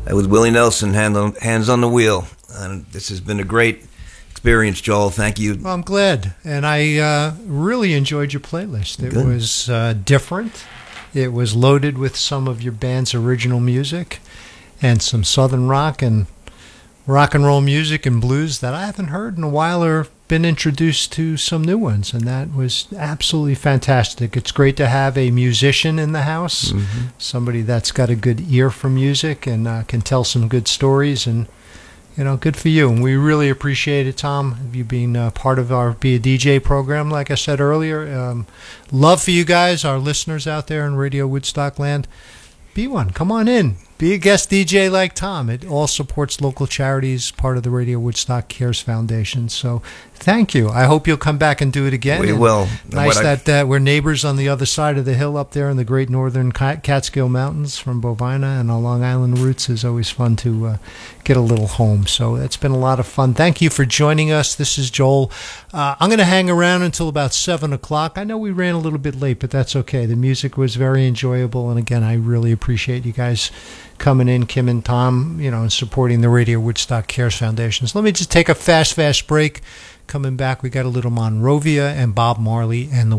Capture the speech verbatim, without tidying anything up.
That was Willie Nelson, hand on, hands on the wheel. And this has been a great experience, Joel. Thank you. Well, I'm glad. And I uh, really enjoyed your playlist. It Good. was uh, different. It was loaded with some of your band's original music and some Southern rock and rock and roll music and blues that I haven't heard in a while or been introduced to some new ones, and that was absolutely fantastic. It's great to have a musician in the house, mm-hmm. somebody that's got a good ear for music and uh, can tell some good stories, and you know, good for you. And we really appreciate it, Tom, you being uh, part of our Be a D J program, like I said earlier. Um, love for you guys, our listeners out there in Radio Woodstock land. Be one. Come on in. Be a guest D J like Tom. It all supports local charities, part of the Radio Woodstock Cares Foundation. So thank you. I hope you'll come back and do it again. We and will. Nice that uh, we're neighbors on the other side of the hill up there in the great northern Catskill Mountains from Bovina, and our Long Island roots is always fun to uh, get a little home. So it's been a lot of fun. Thank you for joining us. This is Joel. Uh, I'm going to hang around until about seven o'clock. I know we ran a little bit late, but that's okay. The music was very enjoyable, and again, I really appreciate you guys coming in, Kim and Tom, you know, and supporting the Radio Woodstock Cares Foundation. So let me just take a fast, fast break. Coming back, we got a little Monrovia and Bob Marley and the